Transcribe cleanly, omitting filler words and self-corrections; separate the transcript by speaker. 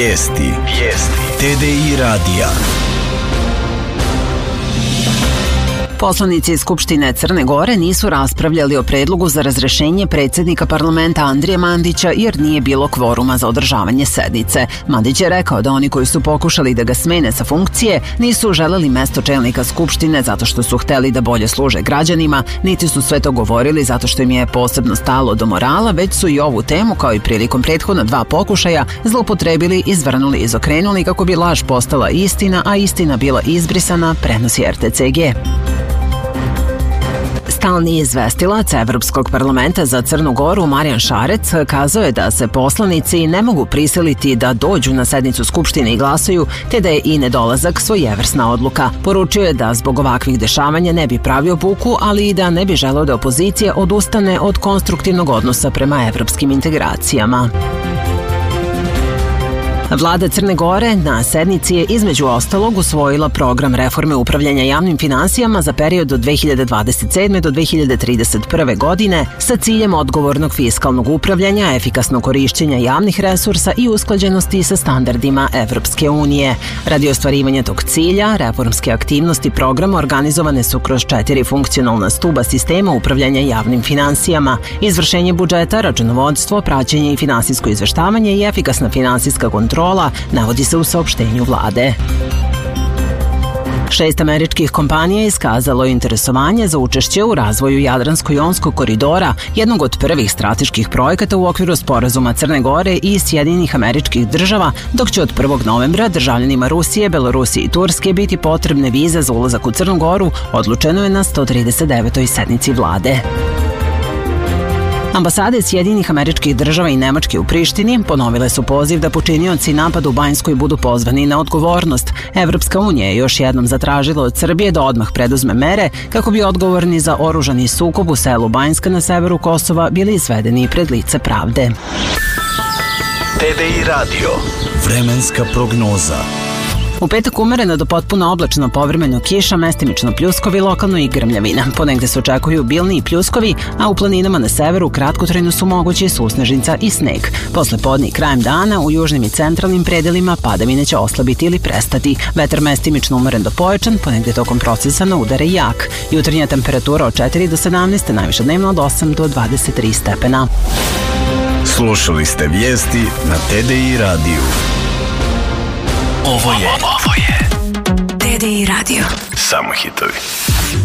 Speaker 1: Vijesti. TDI radija.
Speaker 2: Poslanici Skupštine Crne Gore nisu raspravljali o predlogu za razrešenje predsjednika parlamenta Andrije Mandića jer nije bilo kvoruma za održavanje sednice. Mandić je rekao da oni koji su pokušali da ga smene sa funkcije nisu želeli mesto čelnika Skupštine zato što su hteli da bolje služe građanima, niti su sve to govorili zato što im je posebno stalo do morala, već su i ovu temu, kao i prilikom prethodna 2 pokušaja, zloupotrebili, izvrnuli i izokrenuli kako bi laž postala istina, a istina bila izbrisana, prenosi RTCG. Stalni izvestilac Evropskog parlamenta za Crnu Goru Marijan Šarec kazao je da se poslanici ne mogu prisiliti da dođu na sednicu Skupštine i glasaju, te da je i nedolazak svojevrsna odluka. Poručio je da zbog ovakvih dešavanja ne bi pravio buku, ali i da ne bi želeo da opozicija odustane od konstruktivnog odnosa prema evropskim integracijama. Vlada Crne Gore na sednici je između ostalog usvojila program reforme upravljanja javnim finansijama za period od 2027. do 2031. godine sa ciljem odgovornog fiskalnog upravljanja, efikasnog korišćenja javnih resursa i usklađenosti sa standardima Evropske unije. Radi ostvarivanja tog cilja, reformske aktivnosti programa organizovane su kroz 4 funkcionalna stuba sistema upravljanja javnim finansijama: izvršenje budžeta, računovodstvo, praćenje i finansijsko izveštavanje i efikasna finansijska kontrola, navodi se u saopštenju vlade. 6 američkih kompanija iskazalo je interesovanje za učešće u razvoju Jadransko-jonskog koridora, jednog od prvih strateških projekata u okviru sporazuma Crne Gore i Sjedinjenih Američkih Država, dok će od 1. novembra državljanima Rusije, Belorusije i Turske biti potrebne vize za ulazak u Crnu Goru, odlučeno je na 139. sednici vlade. Ambasade Sjedinjenih Američkih Država i Nemačke u Prištini ponovile su poziv da počinioci napada u Banjskoj budu pozvani na odgovornost. Evropska unija je još jednom zatražila od Srbije da odmah preduzme mere kako bi odgovorni za oružani sukob u selu Banjska na severu Kosova bili izvedeni pred lice pravde.
Speaker 1: TDI radio. Vremenska prognoza.
Speaker 2: U petak umereno do potpuno oblačno, povremeno kiša, mestimično pljuskovi, lokalno i grmljavina. Ponegde se očekuju obilni i pljuskovi, a u planinama na severu kratkotrajno su mogući susnežnica i sneg. Posle podne i krajem dana u južnim i centralnim predelima padavine će oslabiti ili prestati. Vetar mestimično umeren do pojačan, ponegde tokom procesa na udare jak. Jutarnja temperatura od 4 do 17, najviša dnevno od 8 do 23 stepena.
Speaker 1: Slušali ste vijesti na TDI radiju. Ovo je TDI radio. Samo hitovi.